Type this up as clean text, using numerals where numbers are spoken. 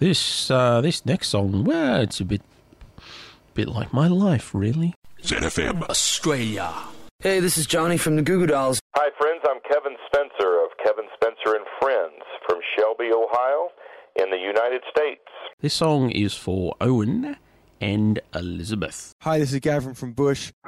This next song, well, it's a bit like my life, really. ZFM Australia. Hey, this is Johnny from the Goo Goo Dolls. Hi, friends. I'm Kevin Spencer of Kevin Spencer and Friends from Shelby, Ohio, in the United States. This song is for Owen and Elizabeth. Hi, this is Gavin from Bush.